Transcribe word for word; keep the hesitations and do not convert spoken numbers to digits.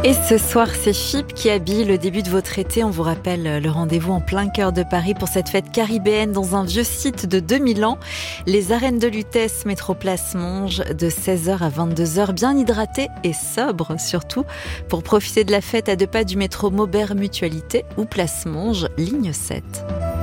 Et ce soir, c'est F I P qui habille le début de votre été. On vous rappelle le rendez-vous en plein cœur de Paris pour cette fête caribéenne dans un vieux site de deux mille ans. Les arènes de Lutèce, métro Place Monge, de seize heures à vingt-deux heures, bien hydratés et sobres surtout, pour profiter de la fête à deux pas du métro Maubert Mutualité ou Place Monge, ligne sept.